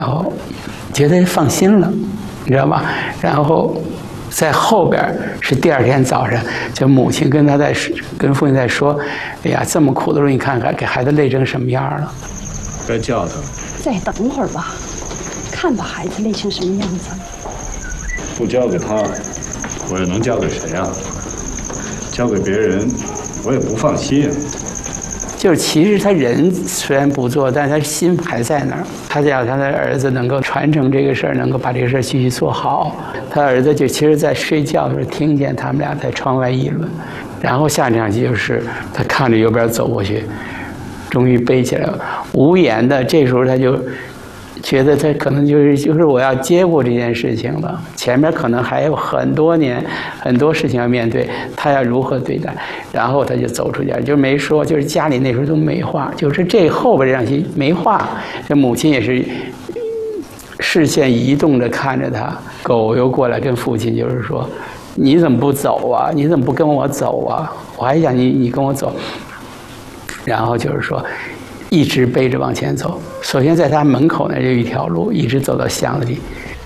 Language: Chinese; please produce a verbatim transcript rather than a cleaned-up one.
然后觉得放心了，你知道吧？然后在后边是第二天早上，就母亲跟他在跟父亲在说：“哎呀，这么苦的时候，你看看给孩子累成什么样了。” 该叫他。 再等会儿吧，看把孩子累成什么样子。 不交给他，我又能交给谁啊？交给别人，我也不放心啊。 就是其实他人虽然不做，但是他心还在那儿。他想他的儿子能够传承这个事儿，能够把这个事儿继续做好。他儿子就其实在睡觉的时候听见他们俩在窗外议论，然后下场戏就是他看着右边走过去，终于背起来了，无言的。这时候他就觉得他可能就是就是我要接过这件事情了，前面可能还有很多年很多事情要面对，他要如何对待？然后他就走出家，就没说，就是家里那时候都没话，就是这后边这场戏没话，这母亲也是视线移动着看着他，狗又过来跟父亲就是说：“你怎么不走啊？你怎么不跟我走啊？我还想你你跟我走。”然后就是说。一直背着往前走，首先在他门口那就有一条路，一直走到巷子里，